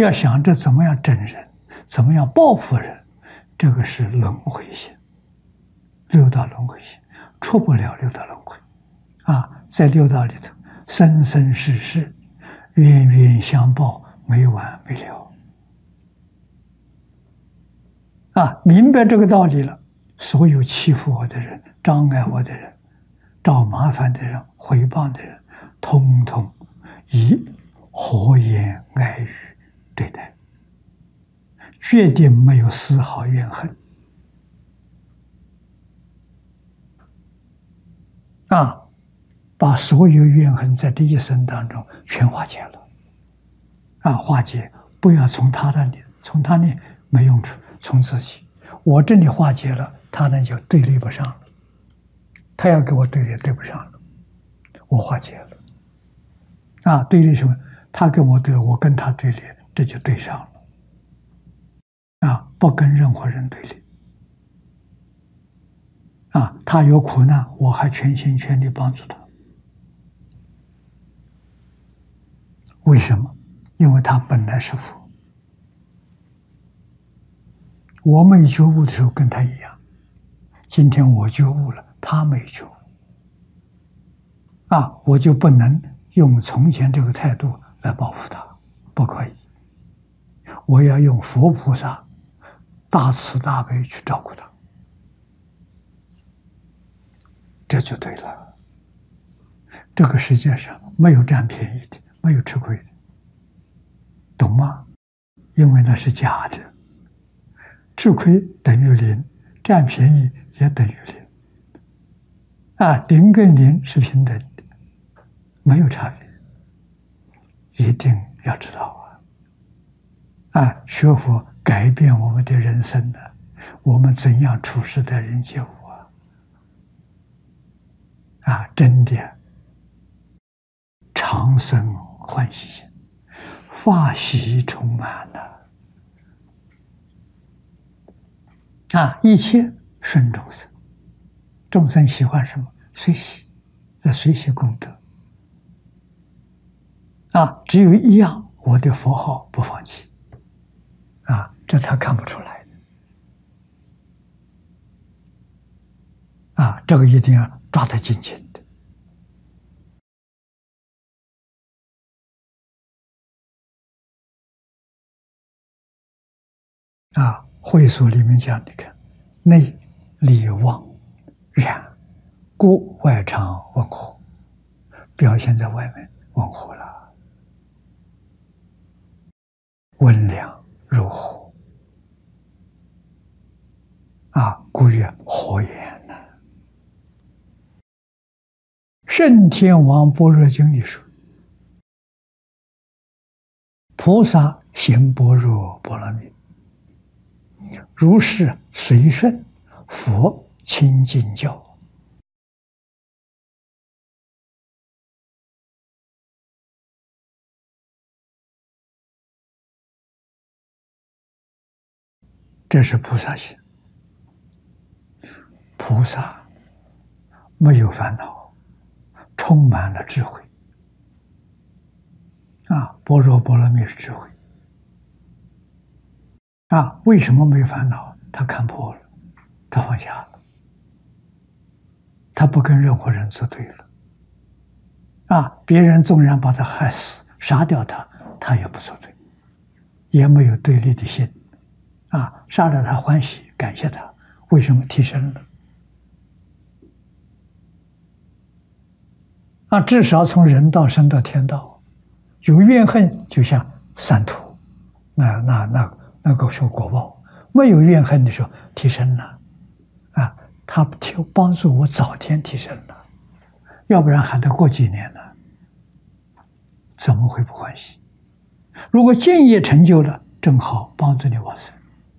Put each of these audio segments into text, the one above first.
要想着怎么样整人，怎么样报复人，这个是轮回心，六道轮回心，出不了六道轮回啊！在六道里头，生生世世，冤冤相报，没完没了啊！明白这个道理了，所有欺负我的人、障碍我的人、找麻烦的人、诽谤的人，通通以和颜爱语对待，决定没有丝毫怨恨啊！把所有怨恨在这一生当中全化解了啊！化解，不要从他那里，从他那没用处，从自己。我这里化解了，他那就对立不上了，他要给我对立，对不上了，我化解了啊！对立什么？他跟我对立，我跟他对立，这就对上了啊！不跟任何人对立啊！他有苦难，我还全心全力帮助他。为什么？因为他本来是佛。我没觉悟的时候跟他一样，今天我觉悟了，他没觉悟啊，我就不能用从前这个态度来报复他，不可以。我要用佛菩萨大慈大悲去照顾他，这就对了。这个世界上没有占便宜的，没有吃亏的，懂吗？因为那是假的，吃亏等于零，占便宜也等于零啊，零跟零是平等的，没有差别，一定要知道啊！学佛改变我们的人生呢，我们怎样处事待人接物啊，真的常生欢喜心，法喜充满了啊！一切顺众生，众生喜欢什么？随喜，这随喜功德啊！只有一样，我的佛号不放弃啊，这他看不出来的啊！这个一定要抓得紧紧的啊！会所里面讲，你看，内里望远，故外常温和，表现在外面温和了，温良如火啊，故曰和颜呢。圣天王般若经里说，菩萨行般若波罗蜜，如是随顺佛清净教。这是菩萨行。菩萨没有烦恼，充满了智慧啊！般若波罗蜜是智慧啊！为什么没有烦恼？他看破了，他放下了，他不跟任何人作对了啊！别人纵然把他害死、杀掉他，他也不作对，也没有对立的心啊！杀了他欢喜，感谢他，为什么提升了？啊，至少从人道升到天道，有怨恨就像三途，那个受果报；没有怨恨的时候提升了，啊，他帮助我早天提升了，要不然还得过几年呢，怎么会不欢喜？如果建业成就了，正好帮助你往生，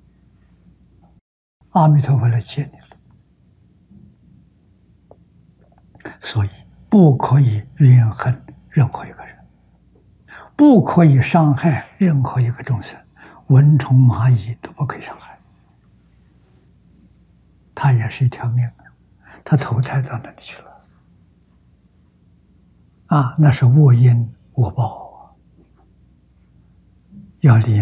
阿弥陀佛来接你了，所以。不可以怨恨任何一个人，不可以伤害任何一个众生，蚊虫蚂蚁都不可以伤害。它也是一条命，它投胎到那里去了啊，那是我因我报， 要离